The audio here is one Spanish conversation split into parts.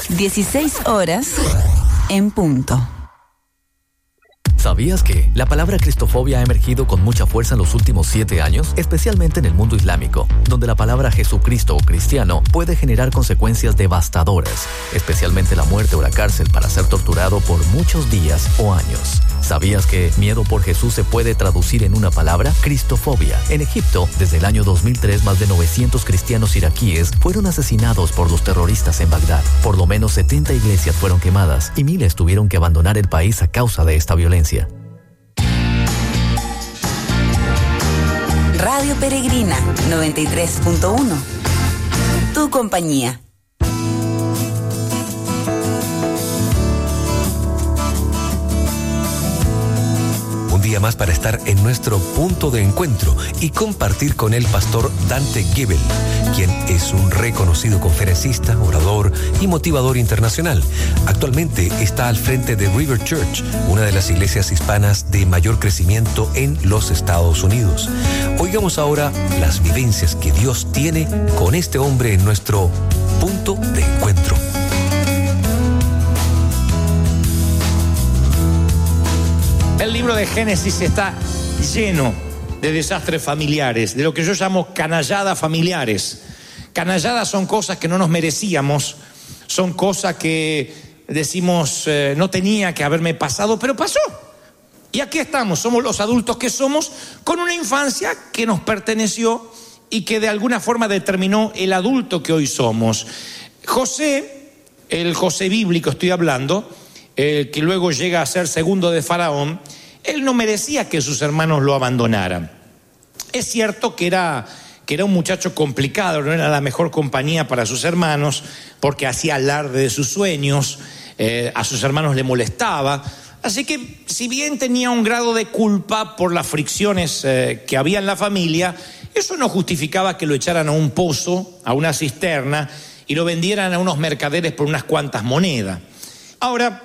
16 horas en punto. ¿Sabías que la palabra cristofobia ha emergido con mucha fuerza en los últimos 7 años? Especialmente en el mundo islámico, donde la palabra Jesucristo o cristiano puede generar consecuencias devastadoras, especialmente la muerte o la cárcel para ser torturado por muchos días o años. ¿Sabías que miedo por Jesús se puede traducir en una palabra? Cristofobia. En Egipto, desde el año 2003, más de 900 cristianos iraquíes fueron asesinados por los terroristas en Bagdad. Por lo menos 70 iglesias fueron quemadas y miles tuvieron que abandonar el país a causa de esta violencia. Radio Peregrina 93.1. Tu compañía. Un día más para estar en nuestro punto de encuentro y compartir con el pastor Dante Gebel, quien es un reconocido conferencista, orador y motivador internacional. Actualmente está al frente de River Church, una de las iglesias hispanas de mayor crecimiento en los Estados Unidos. Oigamos ahora las vivencias que Dios tiene con este hombre en nuestro punto de encuentro. El libro de Génesis está lleno de desastres familiares, de lo que yo llamo canalladas familiares. Canalladas son cosas que no nos merecíamos, son cosas que decimos no tenía que haberme pasado, pero pasó. Y aquí estamos, somos los adultos que somos, con una infancia que nos perteneció y que de alguna forma determinó el adulto que hoy somos. José, el José bíblico estoy hablando, que luego llega a ser segundo de Faraón, él no merecía que sus hermanos lo abandonaran. Es cierto que era un muchacho complicado, no era la mejor compañía para sus hermanos, porque hacía alarde de sus sueños, a sus hermanos le molestaba. Así que, si bien tenía un grado de culpa por las fricciones que había en la familia, eso no justificaba que lo echaran a un pozo, a una cisterna, y lo vendieran a unos mercaderes por unas cuantas monedas. Ahora,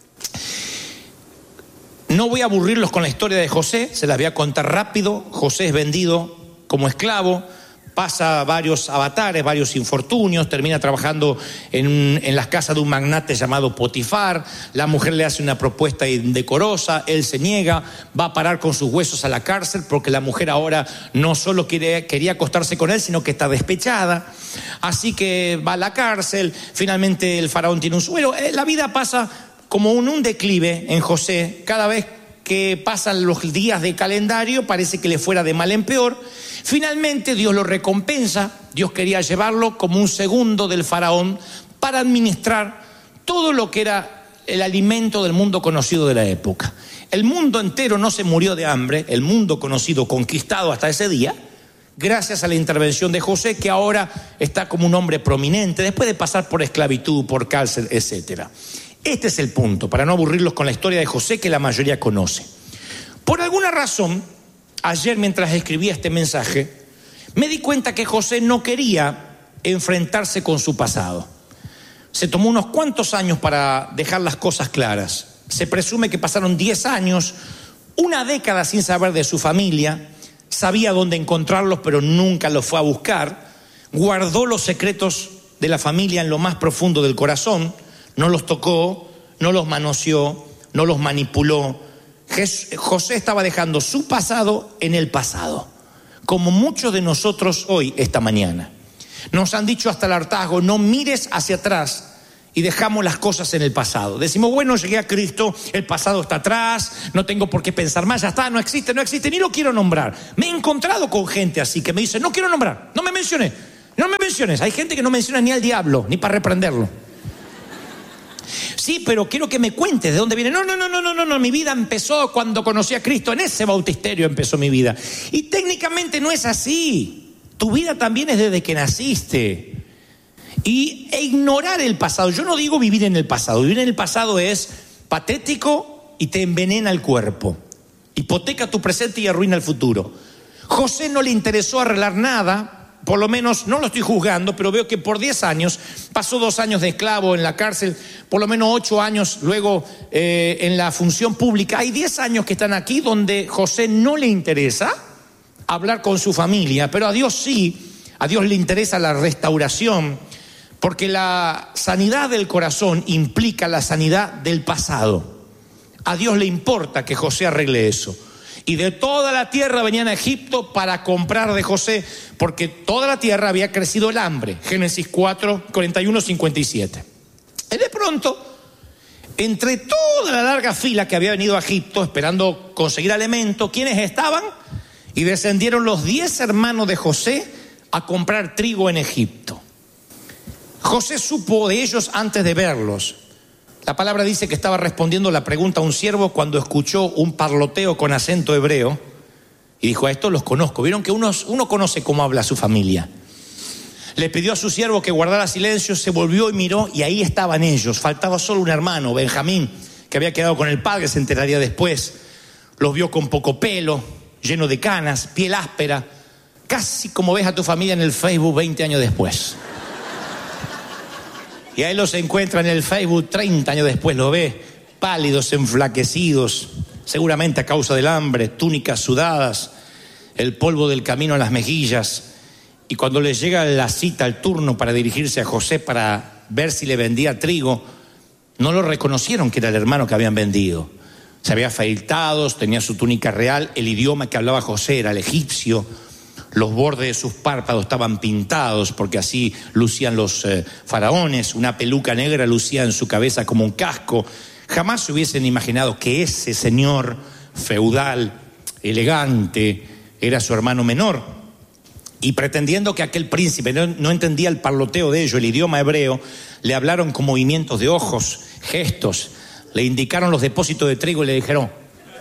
no voy a aburrirlos con la historia de José, se las voy a contar rápido. José es vendido como esclavo, pasa varios avatares, varios infortunios, termina trabajando en las casas de un magnate llamado Potifar. La mujer le hace una propuesta indecorosa, él se niega, va a parar con sus huesos a la cárcel porque la mujer ahora no solo quería acostarse con él, sino que está despechada. Así que va a la cárcel, finalmente el faraón tiene un suelo. La vida pasa como un declive en José. Cada vez que pasan los días de calendario parece que le fuera de mal en peor. Finalmente Dios lo recompensa. Dios quería llevarlo como un segundo del faraón para administrar todo lo que era el alimento del mundo conocido de la época. El mundo entero no se murió de hambre, el mundo conocido, conquistado hasta ese día, gracias a la intervención de José, que ahora está como un hombre prominente después de pasar por esclavitud, por cárcel, etcétera. Este es el punto, para no aburrirlos con la historia de José que la mayoría conoce. Por alguna razón, ayer mientras escribía este mensaje, me di cuenta que José no quería enfrentarse con su pasado. Se tomó unos cuantos años para dejar las cosas claras. Se presume que pasaron 10 años, una década sin saber de su familia. Sabía dónde encontrarlos, pero nunca los fue a buscar. Guardó los secretos de la familia en lo más profundo del corazón. No los tocó, no los manoseó, no los manipuló. José estaba dejando su pasado en el pasado, como muchos de nosotros hoy, esta mañana. Nos han dicho hasta el hartazgo, no mires hacia atrás, y dejamos las cosas en el pasado. Decimos, bueno, llegué a Cristo, el pasado está atrás, no tengo por qué pensar más, ya está, no existe, ni lo quiero nombrar. Me he encontrado con gente así que me dice, no quiero nombrar, no me menciones. Hay gente que no menciona ni al diablo, ni para reprenderlo. Sí, pero quiero que me cuentes de dónde viene. No, mi vida empezó cuando conocí a Cristo, en ese bautisterio empezó mi vida. Y técnicamente no es así. Tu vida también es desde que naciste. E ignorar el pasado, yo no digo vivir en el pasado. Vivir en el pasado es patético y te envenena el cuerpo. Hipoteca tu presente y arruina el futuro. José no le interesó arreglar nada. Por lo menos, no lo estoy juzgando, pero veo que por 10 años, pasó 2 años de esclavo en la cárcel, por lo menos 8 años luego en la función pública. Hay 10 años que están aquí donde José no le interesa hablar con su familia, pero a Dios sí, a Dios le interesa la restauración. Porque la sanidad del corazón implica la sanidad del pasado. A Dios le importa que José arregle eso. Y de toda la tierra venían a Egipto para comprar de José, porque toda la tierra había crecido el hambre. Génesis 4, 41, 57. Y de pronto, entre toda la larga fila que había venido a Egipto esperando conseguir alimento, ¿quiénes estaban? Y descendieron los 10 hermanos de José a comprar trigo en Egipto. José supo de ellos antes de verlos. La palabra dice que estaba respondiendo la pregunta a un siervo cuando escuchó un parloteo con acento hebreo y dijo: a estos los conozco. Vieron que uno conoce cómo habla su familia. Le pidió a su siervo que guardara silencio, se volvió y miró, y ahí estaban ellos. Faltaba solo un hermano, Benjamín, que había quedado con el padre, se enteraría después. Los vio con poco pelo, lleno de canas, piel áspera, casi como ves a tu familia en el Facebook 20 años después. Y ahí los encuentra en el Facebook 30 años después, lo ve, pálidos, enflaquecidos, seguramente a causa del hambre, túnicas sudadas, el polvo del camino en las mejillas. Y cuando les llega la cita, el turno para dirigirse a José para ver si le vendía trigo, no lo reconocieron que era el hermano que habían vendido. Se había afeitado, tenía su túnica real, el idioma que hablaba José era el egipcio. Los bordes de sus párpados estaban pintados porque así lucían los faraones. Una peluca negra lucía en su cabeza como un casco. Jamás se hubiesen imaginado que ese señor feudal, elegante, era su hermano menor. Y pretendiendo que aquel príncipe no entendía el parloteo de ellos, el idioma hebreo, le hablaron con movimientos de ojos, gestos, le indicaron los depósitos de trigo y le dijeron.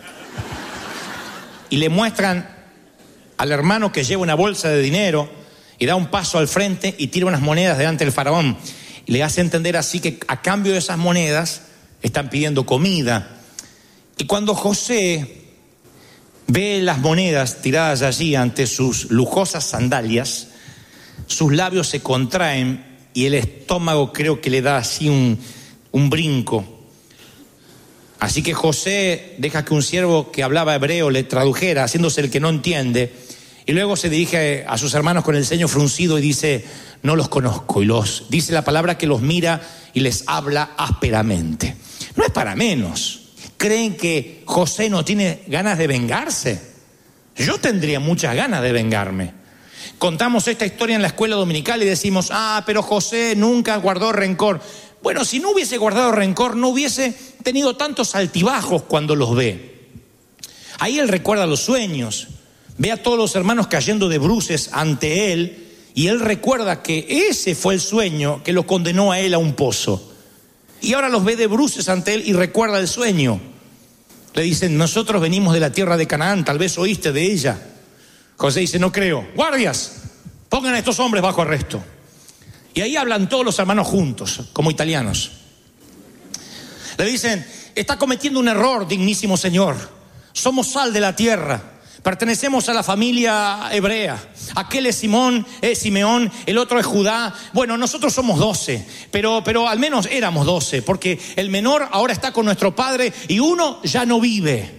Y le muestran al hermano que lleva una bolsa de dinero y da un paso al frente y tira unas monedas delante del faraón. Y le hace entender así que a cambio de esas monedas están pidiendo comida. Y cuando José ve las monedas tiradas allí ante sus lujosas sandalias, sus labios se contraen y el estómago creo que le da así un brinco. Así que José deja que un siervo que hablaba hebreo le tradujera, haciéndose el que no entiende, y luego se dirige a sus hermanos con el ceño fruncido y dice: no los conozco. Y dice la palabra que los mira y les habla ásperamente. No es para menos. ¿Creen que José no tiene ganas de vengarse? Yo tendría muchas ganas de vengarme. Contamos esta historia en la escuela dominical y decimos: pero José nunca guardó rencor. Bueno, si no hubiese guardado rencor, no hubiese tenido tantos altibajos cuando los ve. Ahí él recuerda los sueños, ve a todos los hermanos cayendo de bruces ante él, y él recuerda que ese fue el sueño que lo condenó a él a un pozo. Y ahora los ve de bruces ante él y recuerda el sueño. Le dicen: nosotros venimos de la tierra de Canaán, tal vez oíste de ella. José dice: no creo. Guardias, pongan a estos hombres bajo arresto. Y ahí hablan todos los hermanos juntos, como italianos. Le dicen: está cometiendo un error, dignísimo señor. Somos sal de la tierra. Pertenecemos a la familia hebrea. Aquel es Simeón, el otro es Judá. Bueno, nosotros somos 12, pero al menos éramos 12, porque el menor ahora está con nuestro padre y uno ya no vive.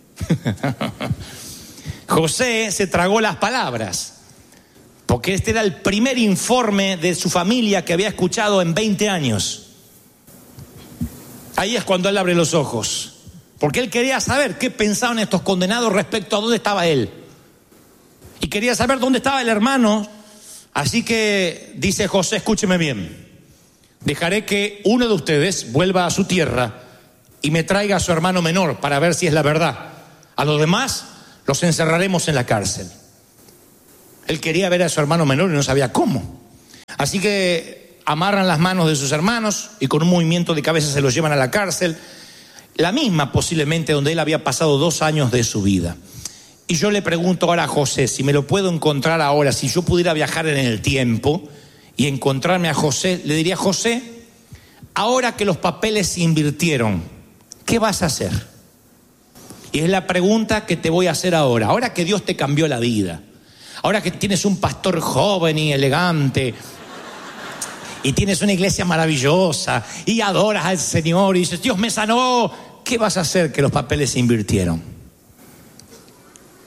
José se tragó las palabras, porque este era el primer informe de su familia que había escuchado en 20 años. Ahí es cuando él abre los ojos, porque él quería saber qué pensaban estos condenados respecto a dónde estaba él. Y quería saber dónde estaba el hermano. Así que dice José: escúcheme bien, dejaré que uno de ustedes vuelva a su tierra y me traiga a su hermano menor para ver si es la verdad. A los demás los encerraremos en la cárcel. Él quería ver a su hermano menor y no sabía cómo. Así que amarran las manos de sus hermanos y con un movimiento de cabeza se los llevan a la cárcel, la misma posiblemente donde él había pasado 2 años de su vida. Y yo le pregunto ahora a José, si me lo puedo encontrar ahora, si yo pudiera viajar en el tiempo y encontrarme a José, le diría: José, ahora que los papeles se invirtieron, ¿qué vas a hacer? Y es la pregunta que te voy a hacer ahora. Ahora que Dios te cambió la vida, ahora que tienes un pastor joven y elegante, y tienes una iglesia maravillosa, y adoras al Señor, y dices: Dios me sanó, ¿qué vas a hacer que los papeles se invirtieron?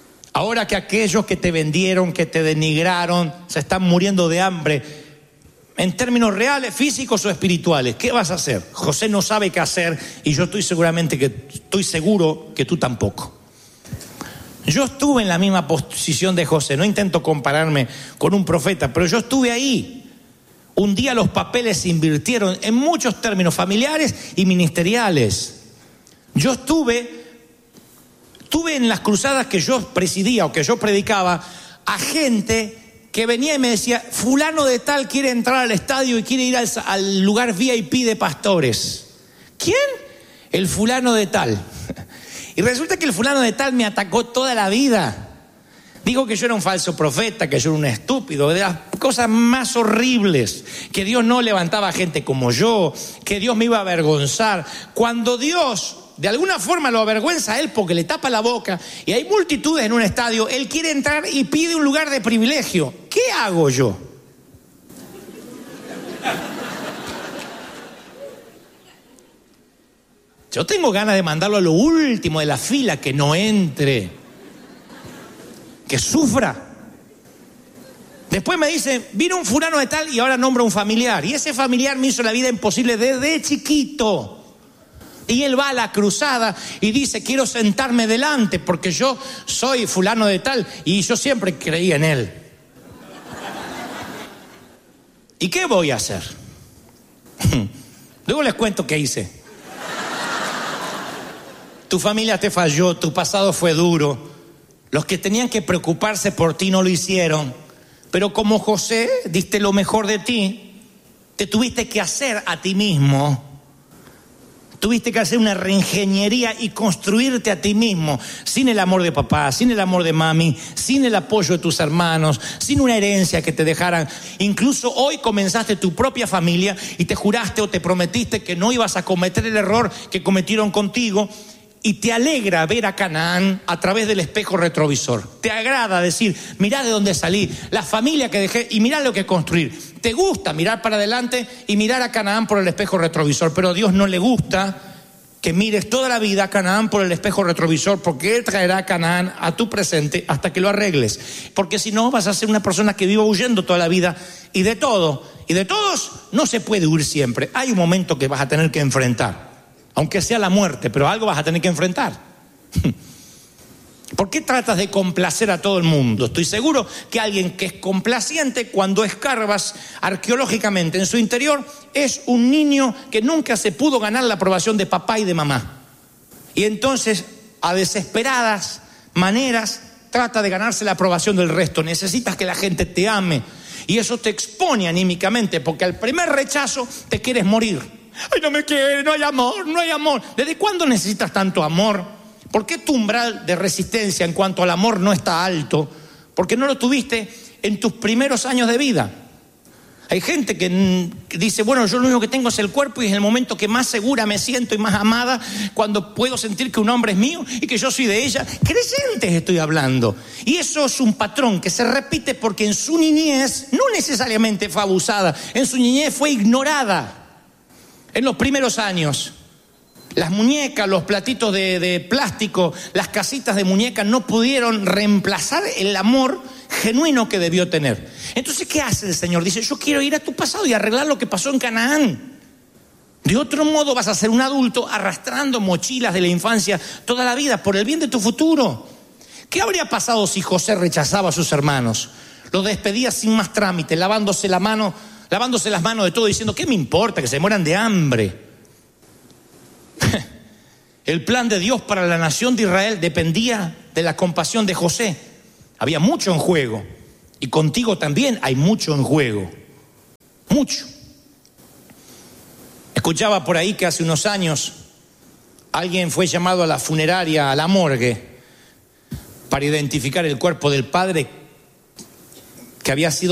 Ahora que aquellos que te vendieron, que te denigraron, se están muriendo de hambre, en términos reales, físicos o espirituales. ¿Qué vas a hacer? José no sabe qué hacer y yo estoy seguro que tú tampoco. Yo estuve en la misma posición de José, no intento compararme con un profeta, pero yo estuve ahí. Un día los papeles se invirtieron en muchos términos familiares y ministeriales. Yo estuve en las cruzadas que yo presidía o que yo predicaba a gente que venía y me decía, fulano de tal quiere entrar al estadio y quiere ir al lugar VIP de pastores. ¿Quién? El fulano de tal. Y resulta que el fulano de tal me atacó toda la vida. Dijo que yo era un falso profeta, que yo era un estúpido, de las cosas más horribles, que Dios no levantaba gente como yo, que Dios me iba a avergonzar. Cuando Dios de alguna forma lo avergüenza a él porque le tapa la boca y hay multitudes en un estadio, él quiere entrar y pide un lugar de privilegio. ¿Qué hago yo? Yo tengo ganas de mandarlo a lo último de la fila, que no entre, que sufra. Después me dice, vino un fulano de tal y ahora nombra un familiar. Y ese familiar me hizo la vida imposible desde chiquito. Y él va a la cruzada y dice, quiero sentarme delante porque yo soy fulano de tal y yo siempre creí en él. ¿Y qué voy a hacer? Luego les cuento qué hice. Tu familia te falló, tu pasado fue duro. Los que tenían que preocuparse por ti no lo hicieron. Pero como José, diste lo mejor de ti. Te tuviste que hacer a ti mismo. Tuviste que hacer una reingeniería y construirte a ti mismo, sin el amor de papá, sin el amor de mami, sin el apoyo de tus hermanos, sin una herencia que te dejaran. Incluso hoy comenzaste tu propia familia y te juraste o te prometiste que no ibas a cometer el error que cometieron contigo. Y te alegra ver a Canaán a través del espejo retrovisor. Te agrada decir, mirá de dónde salí, la familia que dejé y mirá lo que construí. Te gusta mirar para adelante y mirar a Canaán por el espejo retrovisor, pero a Dios no le gusta que mires toda la vida a Canaán por el espejo retrovisor, porque Él traerá a Canaán a tu presente hasta que lo arregles. Porque si no, vas a ser una persona que viva huyendo toda la vida y de todo. Y de todos no se puede huir siempre. Hay un momento que vas a tener que enfrentar. Aunque sea la muerte, pero algo vas a tener que enfrentar. ¿Por qué tratas de complacer a todo el mundo? Estoy seguro que alguien que es complaciente, cuando escarbas arqueológicamente en su interior, es un niño que nunca se pudo ganar la aprobación de papá y de mamá. Y entonces, a desesperadas maneras, trata de ganarse la aprobación del resto. Necesitas que la gente te ame. Y eso te expone anímicamente, porque al primer rechazo te quieres morir. Ay, no me quiere, no hay amor, no hay amor. ¿Desde cuándo necesitas tanto amor? ¿Por qué tu umbral de resistencia en cuanto al amor no está alto? Porque no lo tuviste en tus primeros años de vida. Hay gente que dice, bueno, yo lo único que tengo es el cuerpo y es el momento que más segura me siento y más amada, cuando puedo sentir que un hombre es mío y que yo soy de ella. Creyentes estoy hablando. Y eso es un patrón que se repite porque en su niñez no necesariamente fue abusada, en su niñez fue ignorada. En los primeros años, las muñecas, los platitos de plástico, las casitas de muñecas no pudieron reemplazar el amor genuino que debió tener. Entonces, ¿qué hace el Señor? Dice, yo quiero ir a tu pasado y arreglar lo que pasó en Canaán. De otro modo vas a ser un adulto arrastrando mochilas de la infancia toda la vida por el bien de tu futuro. ¿Qué habría pasado si José rechazaba a sus hermanos? Los despedía sin más trámite, lavándose las manos de todo, diciendo, ¿qué me importa que se mueran de hambre? El plan de Dios para la nación de Israel dependía de la compasión de José. Había mucho en juego. Y contigo también hay mucho en juego. Mucho. Escuchaba por ahí que hace unos años alguien fue llamado a la funeraria, a la morgue, para identificar el cuerpo del padre que había sido